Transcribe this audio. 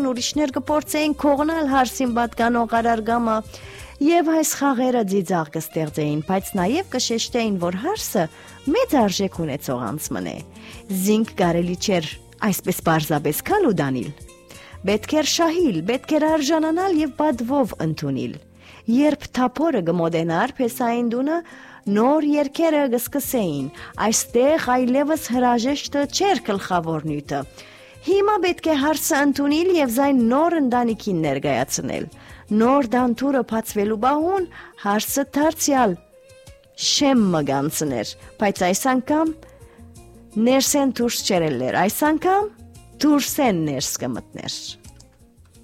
ուրիշներ կփորձեին քողնալ հարսին պատկանող առարգամը եւ այս խաղերը ծիծաղ կստեղծեին, բայց նաեւ կշեշտեին, որ հարսը մեծ արժեք ունեցող անձմն է։ Զինք կարելի չէր այսպես պարզապես քալու դանիլ։ Պետք էր շահիլ, պետք էր արժանանալ եւ բադվով ընդունել։ Երբ թափորը գմոդենար Փեսային դունը, նոր երկերը կսկսեին, այստեղ այլևս հրաժեշտը չէր գլխավոր նյութը։ Հիմա պետք է հարսը ընդունել եւ զայն նոր ընտանիքին ներկայացնել։ Նոր դանթուրը բացվելու բահուն հարսը դարձյալ շեմ մգանցներ, բայց այս անգամ ներսեն դուրս չերելներ, այս անգամ դուրսեն ներս կմտներ։